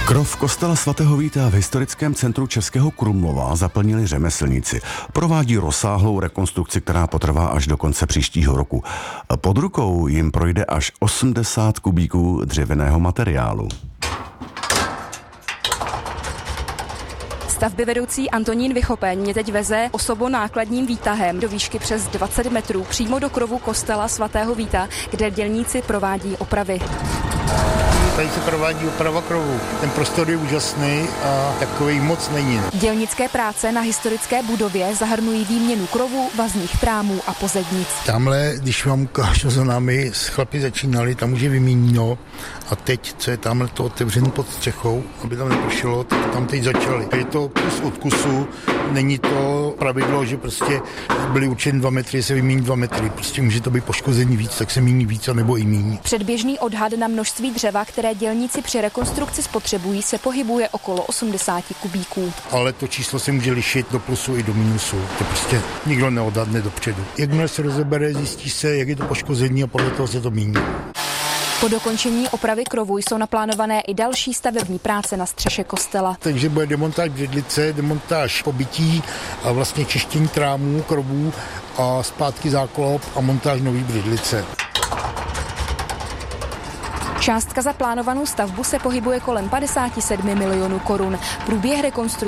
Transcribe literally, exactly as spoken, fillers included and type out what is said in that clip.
Krov kostela svatého Víta v historickém centru Českého Krumlova zaplnili řemeslníci. Provádí rozsáhlou rekonstrukci, která potrvá až do konce příštího roku. Pod rukou jim projde až osmdesát kubíků dřevěného materiálu. Stavby vedoucí Antonín Vychopeň mě teď veze osobonákladním výtahem do výšky přes dvacet metrů přímo do krovu kostela svatého Víta, kde dělníci provádí opravy. Tady se provádí oprava krovu. Ten prostor je úžasný a takový moc není. Dělnické práce na historické budově zahrnují výměnu krovu, vazních trámů a pozednic. Tamhle, když vám ukážu za námi, chlapi začínali, tam už je vyměněno a teď, co je tamhle to otevřené pod střechou, aby tam nepršelo, tak tam teď začali. Je to kus od kusu, není to pravidlo, že prostě byly určeny dva metry, se vymění dva metry. Prostě může to být poškození víc, tak se mění víc a nebo i míň. Předběžný odhad na množství dřeva, které dělníci při rekonstrukci spotřebují, se pohybuje okolo osmdesát kubíků. Ale to číslo se může lišit do plusu i do minusu. To prostě nikdo neodhadne dopředu. Jakmile se rozebere, zjistí se, jak je to poškození a podle toho se to míní. Po dokončení opravy krovu jsou naplánované i další stavební práce na střeše kostela. Takže bude demontáž břidlice, demontáž pobytí a vlastně čištění trámů, krovů a zpátky záklop a montáž nový břidlice. Částka za plánovanou stavbu se pohybuje kolem padesát sedm milionů korun. Průběh rekonstrukce